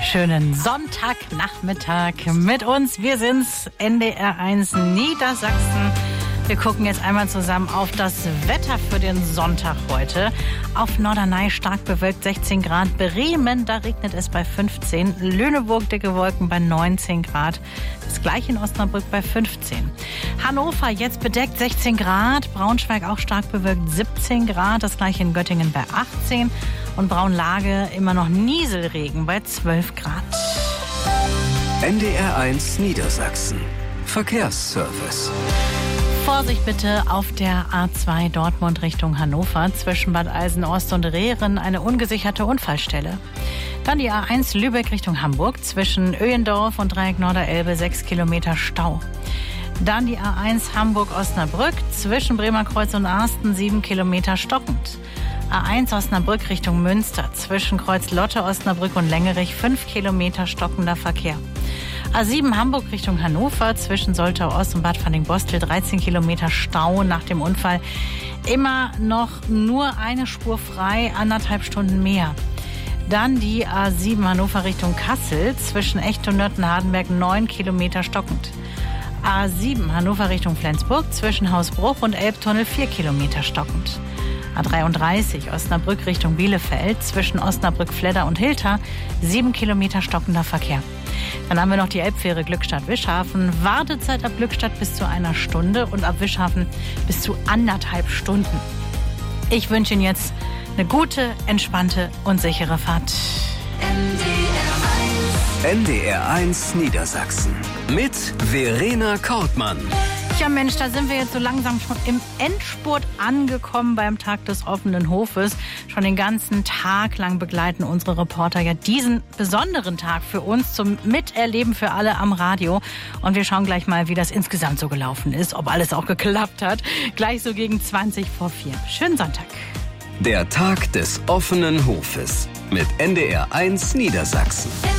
Schönen Sonntagnachmittag mit uns. Wir sind's, NDR1 Niedersachsen. Wir gucken jetzt einmal zusammen auf das Wetter für den Sonntag heute. Auf Norderney stark bewölkt 16 Grad. Bremen, da regnet es bei 15. Lüneburg dicke Wolken bei 19 Grad. Das gleiche in Osnabrück bei 15. Hannover jetzt bedeckt 16 Grad. Braunschweig auch stark bewölkt 17 Grad. Das gleiche in Göttingen bei 18. Und Braunlage immer noch Nieselregen bei 12 Grad. NDR1 Niedersachsen. Verkehrsservice. Vorsicht bitte auf der A2 Dortmund Richtung Hannover zwischen Bad Eisenost und Rehren eine ungesicherte Unfallstelle. Dann die A1 Lübeck Richtung Hamburg zwischen Öhendorf und Dreieck Norderelbe 6 Kilometer Stau. Dann die A1 Hamburg-Osnabrück zwischen Bremerkreuz und Arsten 7 Kilometer stockend. A1 Osnabrück Richtung Münster zwischen Kreuz-Lotte, Osnabrück und Lengerich 5 Kilometer stockender Verkehr. A7 Hamburg Richtung Hannover zwischen Soltau Ost und Bad Fanning-Bostel 13 Kilometer Stau nach dem Unfall. Immer noch nur eine Spur frei, 1,5 Stunden mehr. Dann die A7 Hannover Richtung Kassel zwischen Echt und Nörten-Hardenberg 9 Kilometer stockend. A7 Hannover Richtung Flensburg zwischen Hausbruch und Elbtunnel 4 Kilometer stockend. A33 Osnabrück Richtung Bielefeld zwischen Osnabrück-Fledder und Hilter 7 Kilometer stockender Verkehr. Dann haben wir noch die Elbfähre Glückstadt-Wischhafen. Wartezeit ab Glückstadt bis zu 1 Stunde und ab Wischhafen bis zu 1,5 Stunden. Ich wünsche Ihnen jetzt eine gute, entspannte und sichere Fahrt. NDR1 Niedersachsen mit Verena Kortmann. Ja Mensch, da sind wir jetzt so langsam schon im Endspurt angekommen beim Tag des offenen Hofes. Schon den ganzen Tag lang begleiten unsere Reporter ja diesen besonderen Tag für uns zum Miterleben für alle am Radio. Und wir schauen gleich mal, wie das insgesamt so gelaufen ist, ob alles auch geklappt hat. Gleich so gegen 20 vor 4. Schönen Sonntag. Der Tag des offenen Hofes mit NDR1 Niedersachsen.